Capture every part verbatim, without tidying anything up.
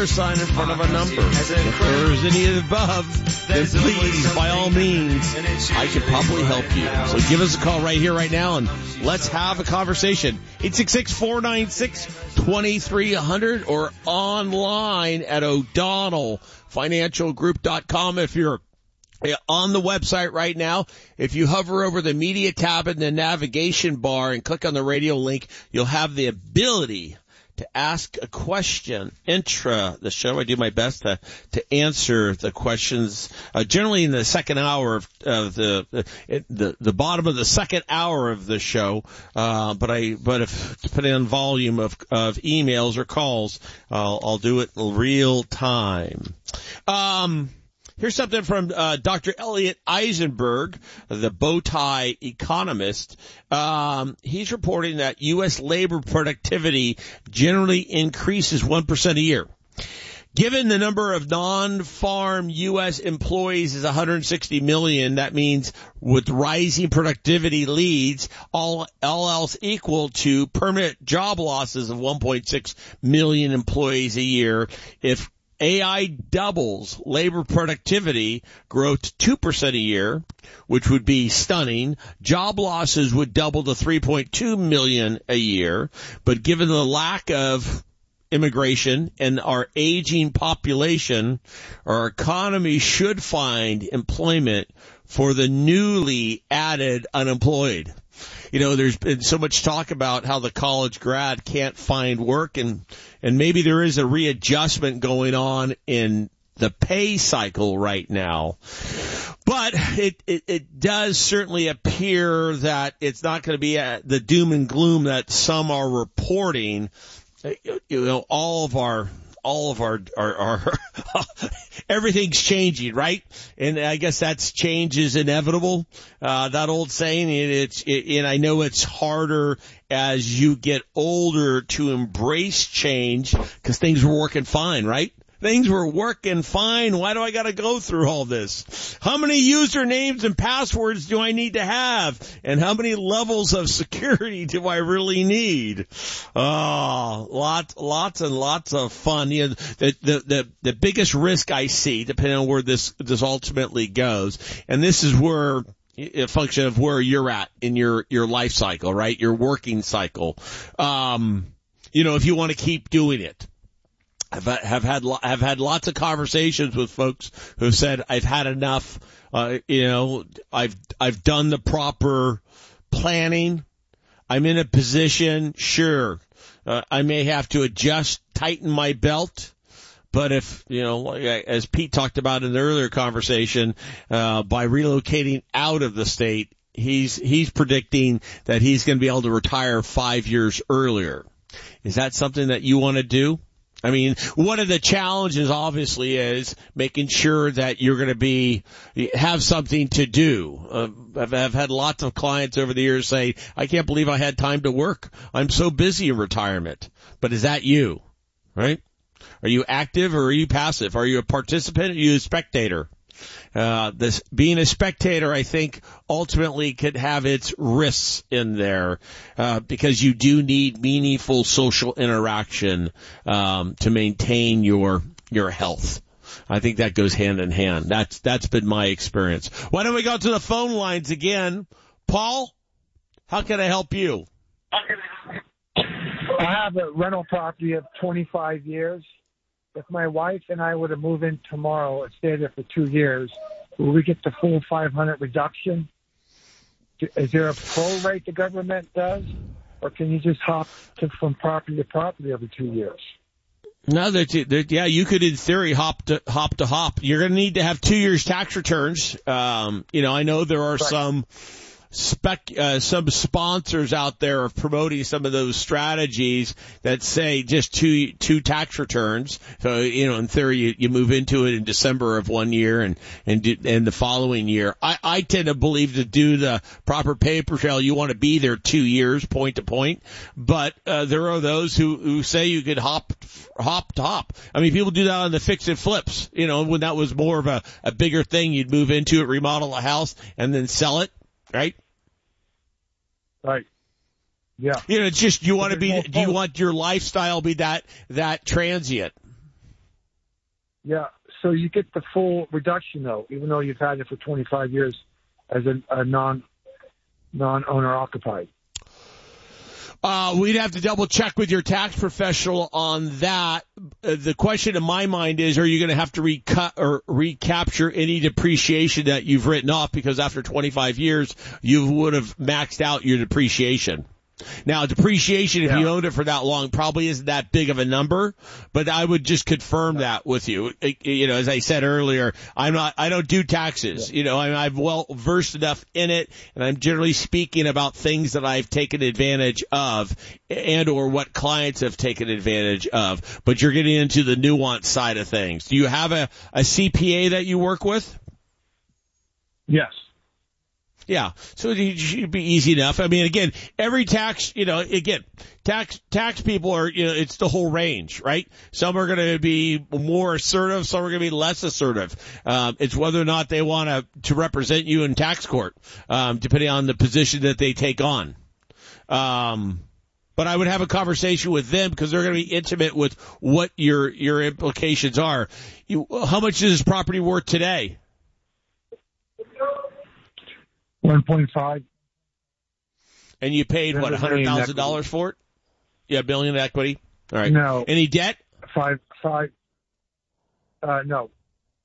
dollar sign in front of a number. If there's any of the above, then please, by all means, I can probably help you. So give us a call right here, right now, and let's have a conversation. eight six six, four nine six, two three zero zero or online at O'Donnell Financial Group dot com. If you're on the website right now, if you hover over the media tab in the navigation bar and click on the radio link, you'll have the ability to ask a question. Intra the show, I do my best to to answer the questions. Uh, generally, in the second hour of, of the, the the the bottom of the second hour of the show. Uh, but I but if depending on volume of of emails or calls, I'll, I'll do it in real time. Um. Here's something from uh, Doctor Elliot Eisenberg, the Bowtie economist. Um, he's reporting that U S labor productivity generally increases one percent a year. Given the number of non-farm U S employees is one hundred sixty million, that means with rising productivity leads, all, all else equal to permanent job losses of one point six million employees a year. If A I doubles labor productivity growth to two percent a year, which would be stunning. Job losses would double to three point two million a year. But given the lack of immigration and our aging population, our economy should find employment for the newly added unemployed. You know, there's been so much talk about how the college grad can't find work, and, and maybe there is a readjustment going on in the pay cycle right now. But it, it, it does certainly appear that it's not going to be a, the doom and gloom that some are reporting. You know, all of our all of our, our, our everything's changing, right? And I guess that's change is inevitable. Uh, that old saying, it, it's, it, and I know it's harder as you get older to embrace change because things were working fine, right? Things were working fine. Why do I got to go through all this? How many usernames and passwords do I need to have? And how many levels of security do I really need? Oh, lots, lots and lots of fun. You know, the, the, the, the biggest risk I see, depending on where this, this ultimately goes, and this is where a function of where you're at in your, your life cycle, right? Your working cycle. Um, you know, if you want to keep doing it. I've have had have had lots of conversations with folks who said I've had enough. Uh, you know, I've I've done the proper planning. I'm in a position. Sure, uh, I may have to adjust, tighten my belt. But if, you know, as Pete talked about in the earlier conversation, uh, by relocating out of the state, he's he's predicting that he's going to be able to retire five years earlier. Is that something that you want to do? I mean, one of the challenges obviously is making sure that you're going to be, have something to do. Uh, I've, I've had lots of clients over the years say, I can't believe I had time to work. I'm so busy in retirement. But is that you? Right? Are you active or are you passive? Are you a participant or are you a spectator? Uh, this being a spectator, I think, ultimately could have its risks in there, uh, because you do need meaningful social interaction, um, to maintain your, your health. I think that goes hand in hand. That's, that's been my experience. Why don't we go to the phone lines again? Paul, how can I help you? I have a rental property of twenty-five years. If my wife and I were to move in tomorrow and stay there for two years, will we get the full five hundred reduction? Is there a pro rate the government does, or can you just hop to, from property to property every two years? No, that, that yeah, you could in theory hop to hop to hop. You're going to need to have two years tax returns. Um, you know, I know there are right. some. Spec, uh, some sponsors out there are promoting some of those strategies that say just two, two tax returns. So, you know, in theory, you, you move into it in December of one year and, and, do, and the following year. I, I tend to believe to do the proper paper trail, you want to be there two years point to point. But, uh, there are those who, who say you could hop, hop to hop. I mean, people do that on the fix and flips. You know, when that was more of a, a bigger thing, you'd move into it, remodel a house and then sell it. Right? Right. Yeah. You know, it's just, you want to be, do you want your lifestyle be that, that transient? Yeah. So you get the full reduction though, even though you've had it for twenty-five years as a, a non non owner occupied. Uh, we'd have to double check with your tax professional on that. Uh, the question in my mind is, are you going to have to recut or recapture any depreciation that you've written off because after twenty-five years you would have maxed out your depreciation? Now, depreciation, if yeah. you owned it for that long, probably isn't that big of a number, but I would just confirm that with you. You know, as I said earlier, I'm not, I don't do taxes. Yeah. You know, I'm, I'm well versed enough in it, and I'm generally speaking about things that I've taken advantage of and or what clients have taken advantage of. But you're getting into the nuance side of things. Do you have a, a C P A that you work with? Yes. Yeah, so it should be easy enough. I mean, again, every tax, you know, again, tax tax people are, you know, it's the whole range, right? Some are going to be more assertive, some are going to be less assertive. Um, it's whether or not they want to to represent you in tax court, um, depending on the position that they take on. Um, but I would have a conversation with them because they're going to be intimate with what your your implications are. You, how much is this property worth today? one point five. And you paid, what, one hundred thousand dollars for it? Yeah, a billion in equity. All right. No. Any debt? Five, five. Uh, no.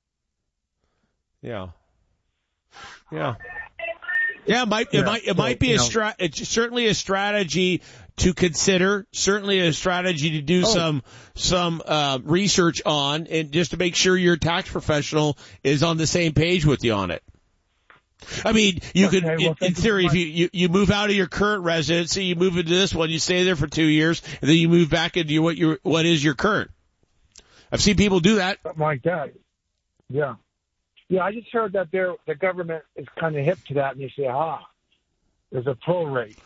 Yeah. Yeah. Yeah, it might, it yeah. might, it so, might be a know. strat, it's certainly a strategy to consider, certainly a strategy to do oh. some, some, uh, research on, and just to make sure your tax professional is on the same page with you on it. I mean, you okay, could, well, in, in theory, if you, you, you move out of your current residency, you move into this one, you stay there for two years, and then you move back into what your, what is your current. I've seen people do that. Something like that. Yeah. Yeah, I just heard that there, the government is kind of hip to that, and they say, ah, there's a prorate.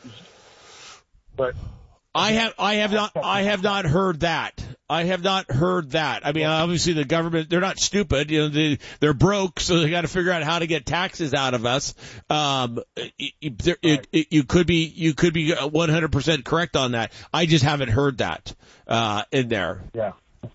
But I have, I have not, I have not heard that. I have not heard that. I mean, obviously the government, they're not stupid. You know, they, they're broke, so they got to figure out how to get taxes out of us. Um, it, there, it, it, you could be, you could be one hundred percent correct on that. I just haven't heard that, uh, in there. Yeah.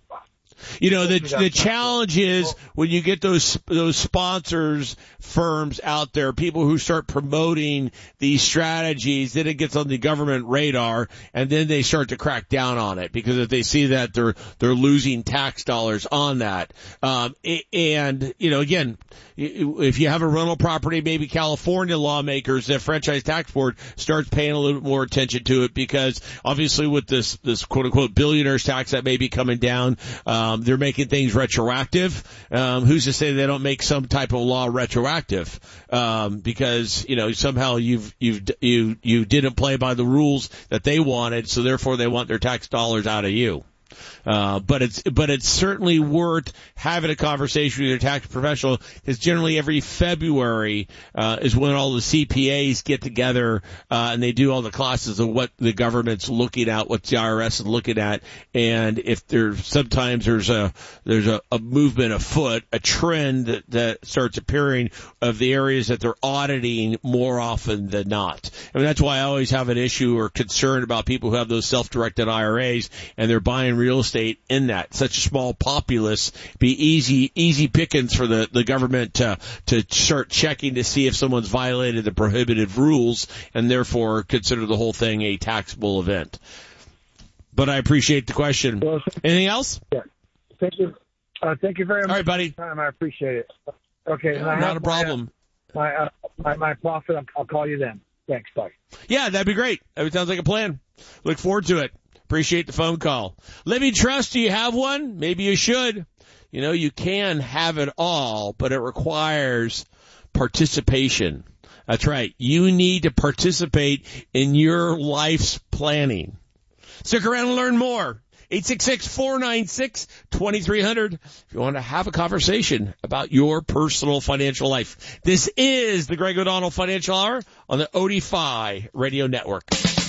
You know, the the challenge is when you get those those sponsors firms out there, people who start promoting these strategies, then it gets on the government radar, and then they start to crack down on it because if they see that they're they're losing tax dollars on that. Um, and you know, again, if you have a rental property, maybe California lawmakers, the franchise tax board starts paying a little bit more attention to it because obviously with this this quote unquote billionaires tax that may be coming down. Um, they're making things retroactive. Um, who's to say they don't make some type of law retroactive? Um, because, you know, somehow you've, you've, you, you didn't play by the rules that they wanted, so therefore they want their tax dollars out of you. Uh, but it's, but it's certainly worth having a conversation with your tax professional because generally every February, uh, is when all the C P As get together, uh, and they do all the classes of what the government's looking at, what the I R S is looking at. And if there's, sometimes there's a, there's a, a movement afoot, a trend that, that starts appearing of the areas that they're auditing more often than not. I mean, that's why I always have an issue or concern about people who have those self-directed I R As and they're buying real estate in that. Such a small populace, be easy, easy pickings for the, the government to, to start checking to see if someone's violated the prohibitive rules and therefore consider the whole thing a taxable event. But I appreciate the question. Well, anything else? Yeah. Thank you. Uh, thank you very much. All right, buddy. For your time. I appreciate it. Okay. Yeah, and I not a problem. My, uh, my, uh, my, my profit, I'll, I'll call you then. Thanks. Bye. Yeah, that'd be great. That sounds like a plan. Look forward to it. Appreciate the phone call. Living Trust, do you have one? Maybe you should. You know, you can have it all, but it requires participation. That's right. You need to participate in your life's planning. Stick around and learn more. eight six six, four nine six, two three zero zero if you want to have a conversation about your personal financial life. This is the Greg O'Donnell Financial Hour on the O D F I Radio Network.